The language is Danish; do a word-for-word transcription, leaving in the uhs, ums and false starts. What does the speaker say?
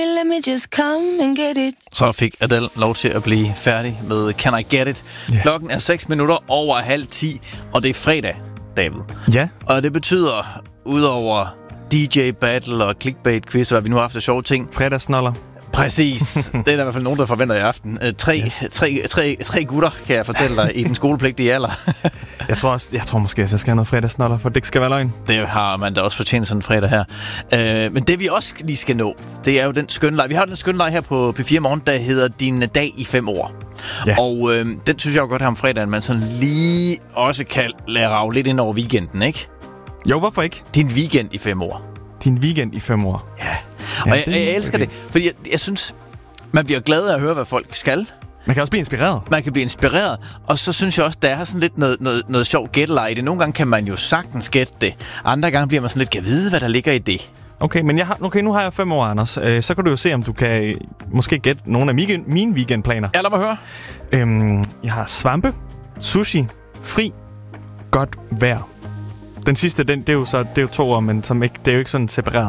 Let me just come and get it. Så fik Adele lov til at blive færdig med Can I Get It. Yeah. Klokken er seks minutter over halv ti, og det er fredag, David. Ja. Og det betyder, udover D J Battle og Clickbait Quiz, og vi nu har haft det sjove ting. Fredagsnoller. Præcis. Det er der i hvert fald nogen, der forventer i aften. Uh, tre, ja. tre, tre, tre gutter, kan jeg fortælle dig, i den skolepligtige alder. jeg, tror også, jeg tror måske, at jeg skal have noget fredagsnoller, for det ikke skal være løgn. Det har man da også fortjent sådan en fredag her. Uh, men det vi også lige skal nå, det er jo den skønne leg. Vi har den skønne leg her på P fire Morgen, der hedder Din Dag i fem år. Ja. Og uh, den synes jeg jo godt her om fredagen, man sådan lige også kan lade rave lidt ind over weekenden, ikke? Jo, hvorfor ikke? Din weekend i fem år. Din weekend i fem år. Ja. Og ja, jeg, jeg elsker okay. det, fordi jeg, jeg synes, man bliver glad af at høre, hvad folk skal. Man kan også blive inspireret. Man kan blive inspireret, og så synes jeg også, der er sådan lidt noget, noget, noget sjovt gætteleje i det. Nogle gange kan man jo sagtens gætte det. Andre gange bliver man sådan lidt, kan vide, hvad der ligger i det. Okay, men jeg har, okay, nu har jeg fem år, Anders. Øh, så kan du jo se, om du kan øh, måske gætte nogle af mine, mine weekendplaner. Ja, lad mig høre. Øhm, jeg har svampe, sushi, fri, godt vejr. Den sidste, den, det er jo så det er jo to år, men som ikke, det er jo ikke sådan separeret.